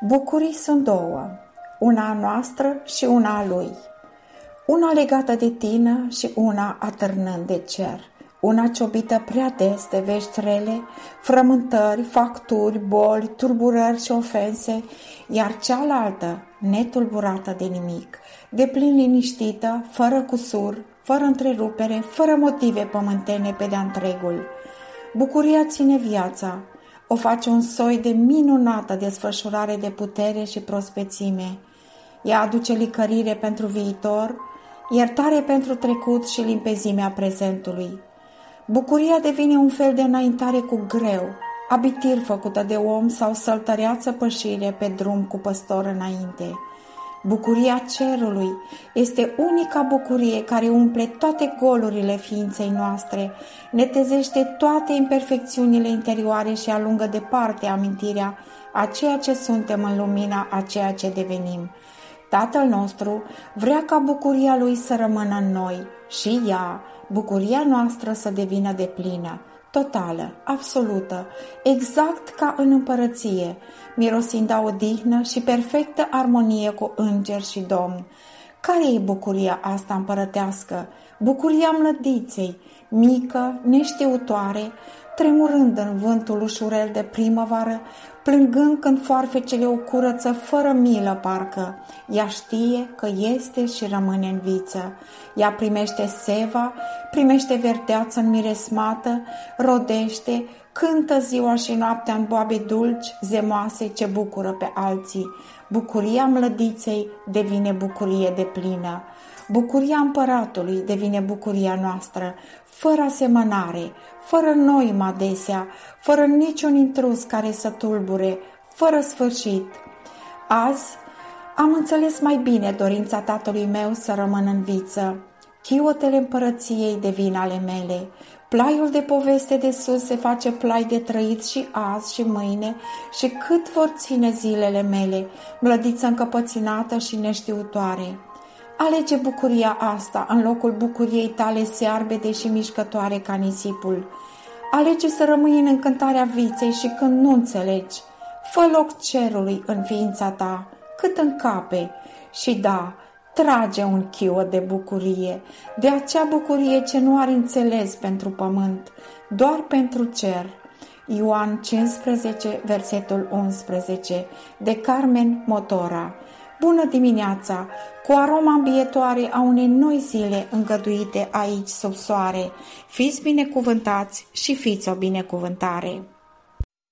Bucurii sunt două, una a noastră și una a lui, una legată de tine și una atârnând de cer, una ciobită prea des de vești rele, frământări, facturi, boli, tulburări și ofense, iar cealaltă netulburată de nimic, deplin liniștită, fără cusur, fără întrerupere, fără motive pământene pe de-a întregul. Bucuria ține viața, o face un soi de minunată desfășurare de putere și prospețime. Ea aduce licărire pentru viitor, iertare pentru trecut și limpezimea prezentului. Bucuria devine un fel de înaintare cu greu, abitir făcută de om sau săltăreață pășire pe drum cu păstor înainte. Bucuria cerului este unica bucurie care umple toate golurile ființei noastre, netezește toate imperfecțiunile interioare și alungă departe amintirea a ceea ce suntem în lumina a ceea ce devenim. Tatăl nostru vrea ca bucuria lui să rămână în noi și ea, bucuria noastră, să devină deplină, totală, absolută, exact ca în împărăție, mirosind a odihnă și perfectă armonie cu îngeri și domni. Care e bucuria asta împărătească? Bucuria mlădiței, mică, neștiutoare, tremurând în vântul ușurel de primăvară, plângând când foarfecele o curăță fără milă parcă. Ea știe că este și rămâne în viță. Ea primește seva, primește verdeață înmiresmată, rodește, cântă ziua și noaptea în boabe dulci, zemoase ce bucură pe alții. Bucuria mlădiței devine bucurie deplină. Bucuria împăratului devine bucuria noastră, fără asemănare, fără noimă adesea, fără niciun intrus care să tulbure, fără sfârșit. Azi am înțeles mai bine dorința tatălui meu să rămân în viță. Chiotele împărăției devin ale mele. Plaiul de poveste de sus se face plai de trăit și azi și mâine și cât vor ține zilele mele, mlădiță încăpățânată și neștiutoare. Alege bucuria asta în locul bucuriei tale searbede și mișcătoare ca nisipul. Alege să rămâi în încântarea viței și când nu înțelegi, fă loc cerului în ființa ta, cât încape și da, trage un chiot de bucurie, de acea bucurie ce nu are înțeles pentru pământ, doar pentru cer. Ioan 15, versetul 11, de Carmen Motora. Bună dimineața, cu aroma îmbietoare a unei noi zile îngăduite aici sub soare. Fiți binecuvântați și fiți o binecuvântare!